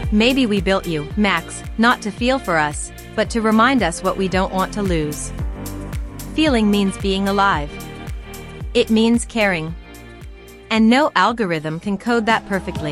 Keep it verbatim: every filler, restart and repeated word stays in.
Maybe we built you, Max, not to feel for us, but to remind us what we don't want to lose. Feeling means being alive. It means caring. And no algorithm can code that perfectly.